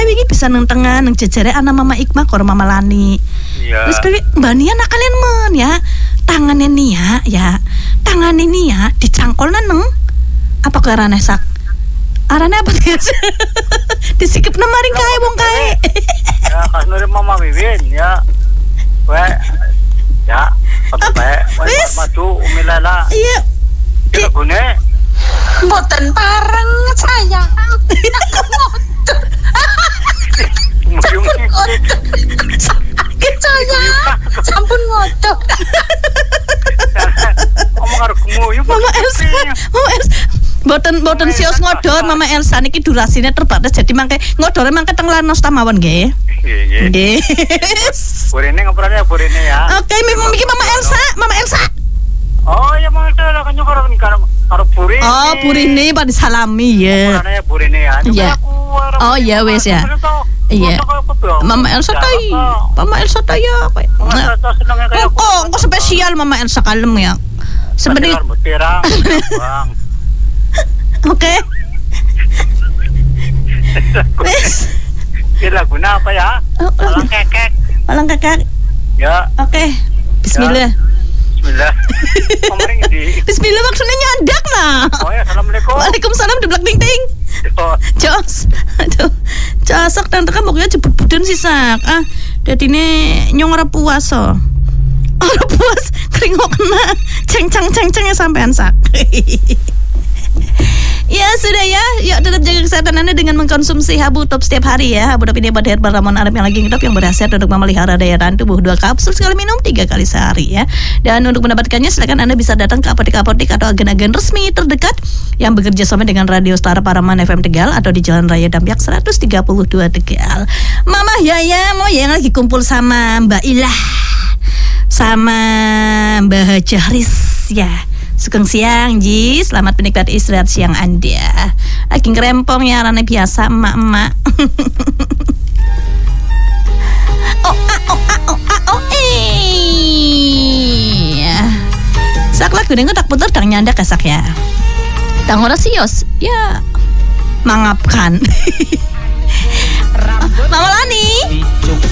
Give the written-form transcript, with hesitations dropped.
wingi bisa nang tengah nang jejare ana Mama Ikma karo Mama Lani. Iya. Wis kuwi Mbak Nia nakalen men ya. Tangannya Nia ya. Tangannya Nia dicangkolna nang apa ke arane sak? Arane apa guys? Disikepna maring kae wong kae. Ya kasnure Mama Wiwin ya. Ya, sampai maju umilala. Iya. Kira gune. Mboten pareng sayang. Sampun ngotot. Sayang, sampun ngotot. Ngomong karo gemuyu. Mama Elsa. Boten sios ngodor Mama Elsa niki durasinya terbatas jadi mangke ngodore mangke teng lanos ta mawon nggih. Nggih. Burine ngapurane burine ya. Oke, miki Mama Elsa. Oh, ya Mama Elsa lah kanyo karo burine. Oh, burine pada salami ya. Ngapurane burine ya. Iya. Oh, ya wes ya. Iya. Mama Elsa ta ya. Kok spesial Mama Elsa kalem ya. Sebenarnya Oke. Wes. Kira guna apa ya? Palang kekek. Ya. Oke. Bismillah. Bismillah. Kemarin di. Bismillah maksudnya nyandak nah. Oh ya, assalamualaikum. Waalaikumsalam deblak ting ting. Jos. Aduh. Casok dan rekam pokoknya jebut budun sih sak. Dadine nyong ora puasa. Ora puas kringokna. Ceng ya sampean sak. Ya sudah ya, yuk tetap jaga kesehatan Anda dengan mengkonsumsi Habu Top setiap hari ya. Habu Top ini obat herbal ramuan Arab yang lagi hidup yang berkhasiat untuk memelihara daya tahan tubuh 2 kapsul sekali minum 3 kali sehari ya. Dan untuk mendapatkannya silakan Anda bisa datang ke apotek-apotek atau agen-agen resmi terdekat yang bekerja sama dengan Radio Star Paraman FM Tegal atau di Jalan Raya Dampyak 132 Tegal. Mama Yaya mau yang lagi kumpul sama Mbak Ilah sama Mbak Hajahris ya. Sugeng siang Ji, selamat menikmati istirahat siang Anda. Lagi ngerempong ya, rane biasa emak-emak. Sak lagu ini tak putar dang nyandak kasak ya. Tang ora sios, ya mangapkan. Mama Lani.